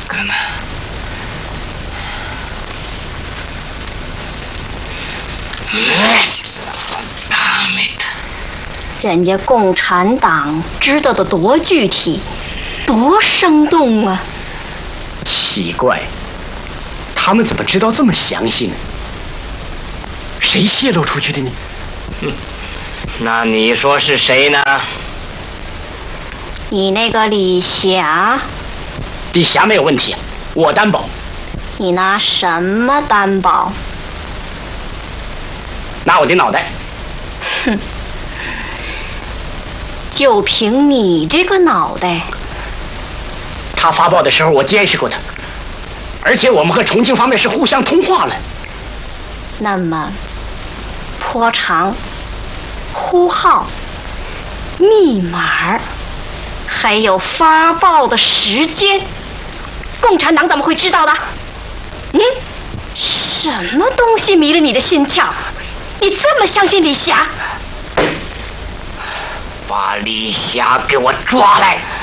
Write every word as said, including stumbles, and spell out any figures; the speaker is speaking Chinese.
可能。 人家共产党知道的多具体，多生动啊！ 奇怪，他们怎么知道这么详细呢？谁泄露出去的呢？ 嗯，那你说是谁呢？ 你那个李霞。 李霞没有问题，我担保。 你拿什么担保？ 拿我的脑袋。 哼。就凭你这个脑袋， 他发报的时候我监视过他，而且我们和重庆方面是互相通话了。 那么，波长、呼号、密码，还有发报的时间，共产党怎么会知道的？嗯，什么东西迷了你的心窍？你这么相信李霞？ 把李霞给我抓来！